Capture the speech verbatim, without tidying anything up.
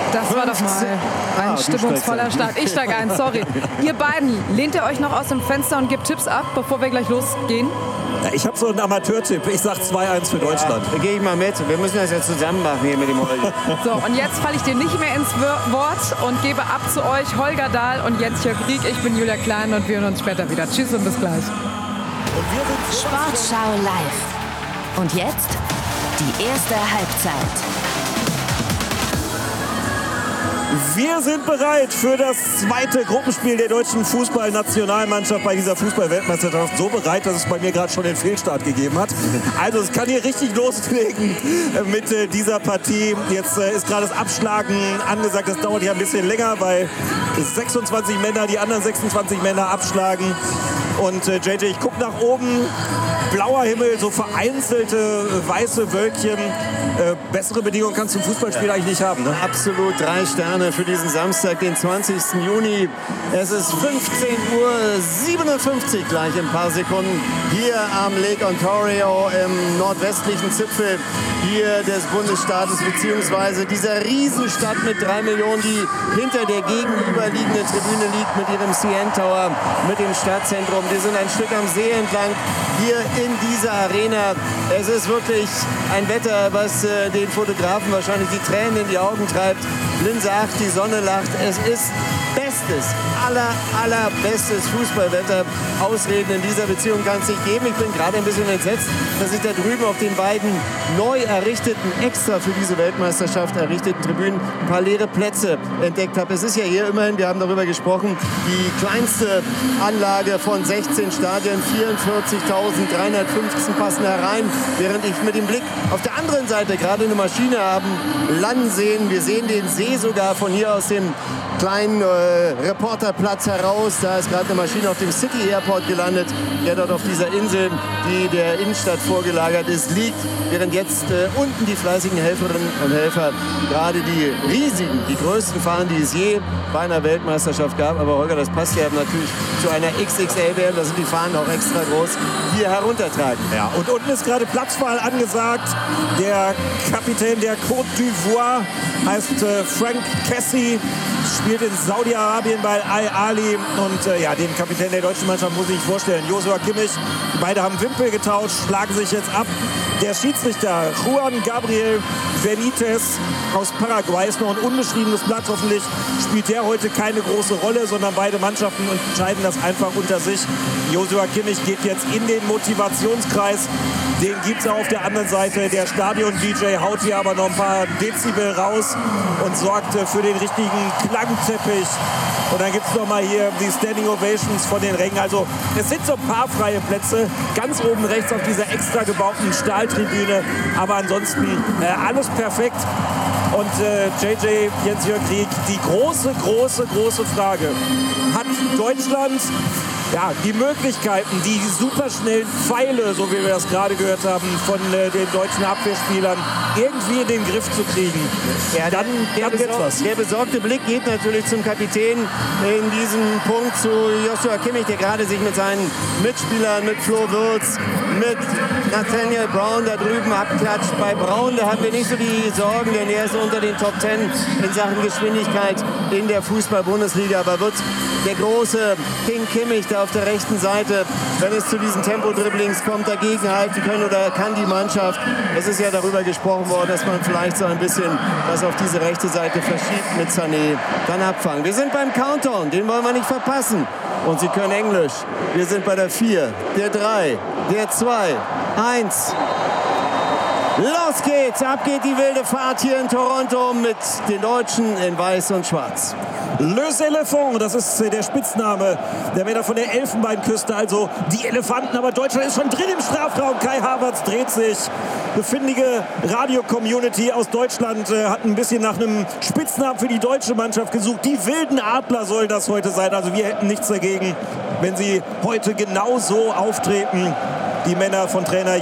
Das war doch mal ein Ah, du stimmungsvoller steigst ein. Start. Ich steige ein, sorry. Ihr beiden, lehnt ihr euch noch aus dem Fenster und gebt Tipps ab, bevor wir gleich losgehen? Ja, ich habe so einen Amateurtipp. Ich sag zwei eins für Deutschland. Da gehe ich mal mit. Wir müssen das ja zusammen machen hier mit dem Holger. So, und jetzt falle ich dir nicht mehr ins Wir- Wort und gebe ab zu euch Holger Dahl und Jens Jörg Rieck. Ich bin Julia Klein und wir hören uns später wieder. Tschüss und bis gleich. Sportschau live. Und jetzt die erste Halbzeit. Wir sind bereit für das zweite Gruppenspiel der deutschen Fußballnationalmannschaft bei dieser Fußball-Weltmeisterschaft. So bereit, dass es bei mir gerade schon den Fehlstart gegeben hat. Also es kann hier richtig loslegen mit äh, dieser Partie. Jetzt äh, ist gerade das Abschlagen angesagt. Das dauert hier ein bisschen länger, weil sechsundzwanzig Männer die anderen sechsundzwanzig Männer abschlagen. Und äh, J J, ich gucke nach oben. Blauer Himmel, so vereinzelte äh, weiße Wölkchen. Äh, bessere Bedingungen kannst du im Fußballspiel ja. eigentlich nicht haben. Ne? Absolut, drei Sterne für diesen Samstag, den zwanzigsten Juni. Es ist fünfzehn Uhr siebenundfünfzig gleich in ein paar Sekunden hier am Lake Ontario im nordwestlichen Zipfel hier des Bundesstaates beziehungsweise dieser Riesenstadt mit drei Millionen, die hinter der gegenüberliegenden Tribüne liegt mit ihrem C N Tower, mit dem Stadtzentrum. Wir sind ein Stück am See entlang hier in dieser Arena. Es ist wirklich ein Wetter, was äh, den Fotografen wahrscheinlich die Tränen in die Augen treibt. Linse acht, die Sonne lacht. Es ist bestes, aller, allerbestes Fußballwetter. Ausreden in dieser Beziehung kann es nicht geben. Ich bin gerade ein bisschen entsetzt, dass ich da drüben auf den beiden neu errichteten, extra für diese Weltmeisterschaft errichteten Tribünen ein paar leere Plätze entdeckt habe. Es ist ja hier immerhin, wir haben darüber gesprochen, die kleinste Anlage von sechzehn Stadien, vierundvierzigtausenddreihundertfünfzehn passen herein, während ich mit dem Blick auf der anderen Seite gerade eine Maschine haben landen sehen. Wir sehen den See sogar von hier aus dem kleinen äh, Reporterplatz heraus. Da ist gerade eine Maschine auf dem City Airport gelandet, der dort auf dieser Insel, die der Innenstadt vorgelagert ist, liegt. Während jetzt äh, unten die fleißigen Helferinnen und Helfer gerade die riesigen, die größten fahren, die es je bei einer Weltmeisterschaft gab. Aber Holger, das passt ja natürlich zu einer X X L-W M, da sind die Fahnen auch extra groß, hier heruntertragen. Ja, und unten ist gerade Platzwahl angesagt. Der Kapitän der Côte d'Ivoire heißt äh, Frank Cassie, spielt in Saudi-Arabien bei Al-Ali und äh, ja, den Kapitän der deutschen Mannschaft muss ich sich vorstellen, Joshua Kimmich. Beide haben Wimpel getauscht, schlagen sich jetzt ab. Der Schiedsrichter Juan Gabriel Benitez aus Paraguay ist noch ein unbeschriebenes Blatt. Hoffentlich spielt der heute keine große Rolle, sondern beide Mannschaften entscheiden das einfach unter sich. Joshua Kimmich geht jetzt in den Motivationskreis. Den gibt es auf der anderen Seite. Der Stadion-D J haut hier aber noch ein paar Dezibel raus und sorgt für den richtigen Klangteppich. Und dann gibt es noch mal hier die Standing Ovations von den Rängen. Also es sind so ein paar freie Plätze. Ganz oben rechts auf dieser extra gebauten Stahltribüne. Aber ansonsten äh, alles perfekt. Und äh, J J, Jens-Jörg Rieck, die große, große, große Frage. Hat Deutschland ja, die Möglichkeiten, die superschnellen Pfeile, so wie wir das gerade gehört haben, von äh, den deutschen Abwehrspielern irgendwie in den Griff zu kriegen? Ja, dann, der, dann geht's besor- was. der besorgte Blick geht natürlich zum Kapitän in diesem Punkt, zu Joshua Kimmich, der gerade sich mit seinen Mitspielern, mit Flo Wirtz, mit Nathaniel Brown da drüben abklatscht. Bei Brown, da haben wir nicht so die Sorgen, denn er ist unter den Top Ten in Sachen Geschwindigkeit in der Fußball-Bundesliga. Aber wird der große King Kimmich da auf der rechten Seite, wenn es zu diesen Tempo-Dribblings kommt, dagegen halten können oder kann die Mannschaft? Es ist ja darüber gesprochen worden, dass man vielleicht so ein bisschen das auf diese rechte Seite verschiebt mit Sané, dann abfangen. Wir sind beim Countdown, den wollen wir nicht verpassen. Und Sie können Englisch. Wir sind bei der vier, der drei, der zwei, eins. Los geht's, ab geht die wilde Fahrt hier in Toronto mit den Deutschen in Weiß und Schwarz. Les Elephants, das ist äh, der Spitzname der Männer von der Elfenbeinküste, also die Elefanten. Aber Deutschland ist schon drin im Strafraum. Kai Havertz dreht sich. Eine findige Radio-Community aus Deutschland äh, hat ein bisschen nach einem Spitznamen für die deutsche Mannschaft gesucht. Die wilden Adler soll das heute sein. Also wir hätten nichts dagegen, wenn sie heute genau so auftreten. Die Männer von Trainer